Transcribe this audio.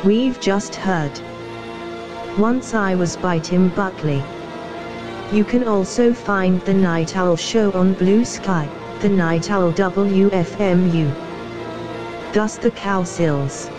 We've just heard Once I Was by Tim Buckley. You can also find The Night Owl Show on Blue Sky, The Night Owl WFMU. Gus the Cowsills.